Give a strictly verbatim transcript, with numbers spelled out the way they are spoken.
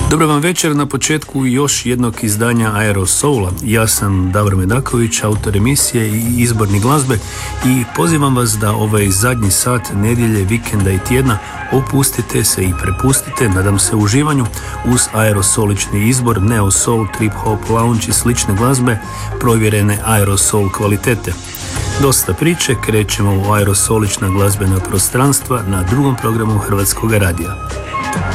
Dobar vam večer na početku još jednog izdanja Aerosoula. Ja sam Davor Medaković, autor emisije i izbornik glazbe i pozivam vas da ovaj zadnji sat nedjelje, vikenda i tjedna opustite se i prepustite, nadam se, uživanju uz aerosolični izbor, neo soul, trip hop, lounge i slične glazbe provjerene aerosol kvalitete. Dosta priče, krećemo u aerosolična glazbena prostranstva na drugom programu Hrvatskog radija.